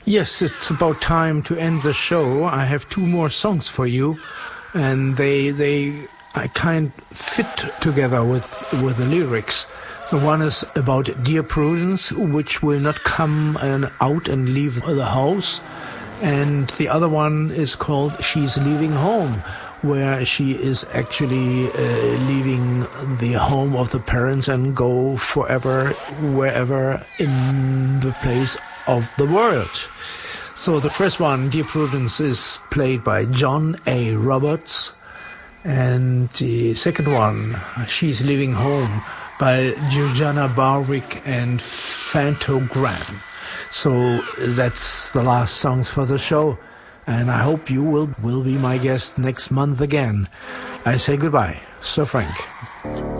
Yes, it's about time to end the show. I have two more songs for you, and I kind of fit together with the lyrics. So one is about Dear Prudence, which will not come out and leave the house, and the other one is called She's Leaving Home, where she is actually leaving the home of the parents and go forever wherever in the place of the world. So the first one, Dear Prudence, is played by John A. Roberts, and the second one, She's Leaving Home, by Georgiana Barwick and Phantogram. So that's the last songs for the show, and I hope you will be my guest next month again. I say goodbye, Sir Frank.